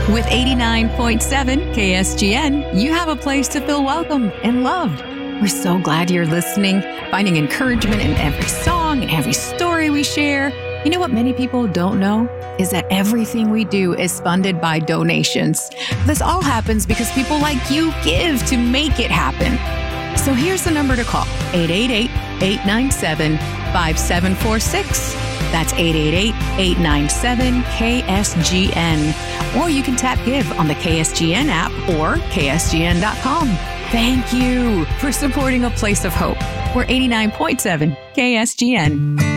With 89.7 KSGN, you have a place to feel welcomed and loved. We're so glad you're listening, finding encouragement in every song and every story we share. You know what many people don't know is that everything we do is funded by donations. This all happens because people like you give to make it happen. So here's the number to call, 888-897-5746. That's 888-897-KSGN. Or you can tap Give on the KSGN app or KSGN.com. Thank you for supporting a place of hope. We're 89.7 KSGN.